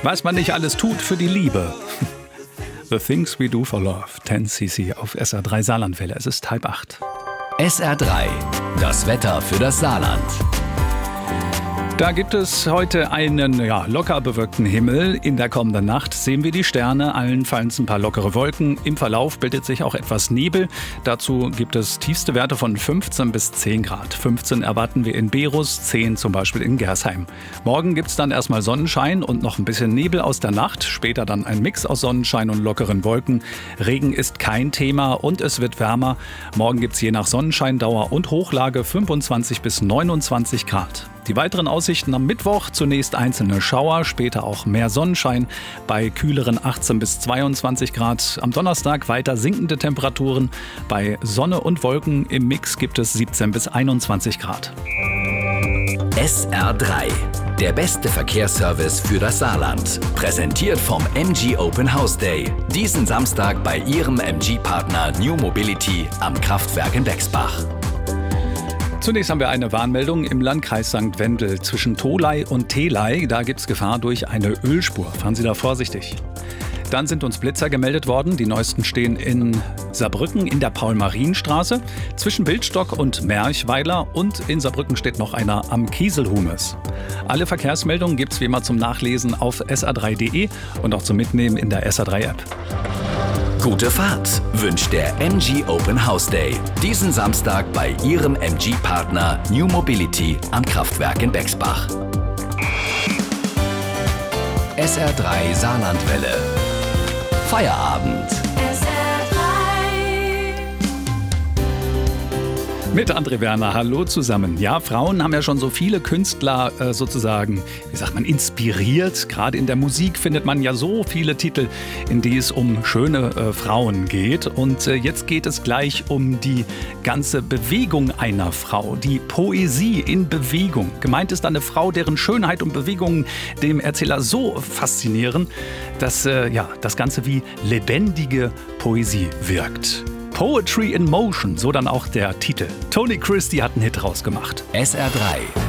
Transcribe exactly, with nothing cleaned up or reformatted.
Was man nicht alles tut für die Liebe. The Things We Do for Love, zehn Cc auf S R drei Saarlandwelle. Es ist halb acht. S R drei, das Wetter für das Saarland. Da gibt es heute einen ja, locker bewölkten Himmel. In der kommenden Nacht sehen wir die Sterne, allenfalls ein paar lockere Wolken. Im Verlauf bildet sich auch etwas Nebel. Dazu gibt es tiefste Werte von fünfzehn bis zehn Grad. fünfzehn erwarten wir in Berus, zehn zum Beispiel in Gersheim. Morgen gibt es dann erstmal Sonnenschein und noch ein bisschen Nebel aus der Nacht. Später dann ein Mix aus Sonnenschein und lockeren Wolken. Regen ist kein Thema und es wird wärmer. Morgen gibt es je nach Sonnenscheindauer und Hochlage fünfundzwanzig bis neunundzwanzig Grad. Die weiteren Aussichten am Mittwoch: zunächst einzelne Schauer, später auch mehr Sonnenschein bei kühleren achtzehn bis zweiundzwanzig Grad. Am Donnerstag weiter sinkende Temperaturen. Bei Sonne und Wolken im Mix gibt es siebzehn bis einundzwanzig Grad. S R drei, der beste Verkehrsservice für das Saarland. Präsentiert vom M G Open House Day. Diesen Samstag bei Ihrem M G-Partner New Mobility am Kraftwerk in Bexbach. Zunächst haben wir eine Warnmeldung im Landkreis Sankt Wendel zwischen Tholey und Teley. Da gibt es Gefahr durch eine Ölspur. Fahren Sie da vorsichtig. Dann sind uns Blitzer gemeldet worden. Die neuesten stehen in Saarbrücken in der Paul-Marien-Straße zwischen Bildstock und Merchweiler. Und in Saarbrücken steht noch einer am Kieselhumes. Alle Verkehrsmeldungen gibt es wie immer zum Nachlesen auf S R drei punkt de und auch zum Mitnehmen in der S R drei App. Gute Fahrt wünscht der M G Open House Day. Diesen Samstag bei Ihrem M G-Partner New Mobility am Kraftwerk in Bexbach. S R drei Saarlandwelle. Feierabend. Mit André Werner, hallo zusammen. Ja, Frauen haben ja schon so viele Künstler äh, sozusagen, wie sagt man, inspiriert. Gerade in der Musik findet man ja so viele Titel, in die es um schöne äh, Frauen geht. Und äh, jetzt geht es gleich um die ganze Bewegung einer Frau, die Poesie in Bewegung. Gemeint ist eine Frau, deren Schönheit und Bewegungen dem Erzähler so faszinieren, dass äh, ja, das Ganze wie lebendige Poesie wirkt. Poetry in Motion, so dann auch der Titel. Tony Christie hat einen Hit rausgemacht. S R drei